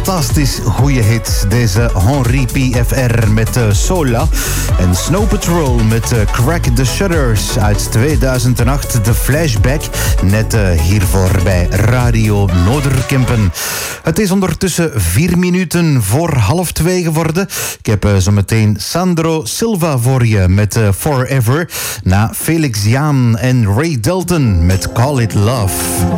fantastisch goede hit. Deze Henri PFR met Sola. En Snow Patrol met Crack the Shutters uit 2008. De flashback net hiervoor bij Radio Noorderkempen. Het is ondertussen 4 minuten voor 1:30 geworden. Ik heb zo meteen Sandro Silva voor je met Forever. Na Felix Jaan en Ray Dalton met Call It Love.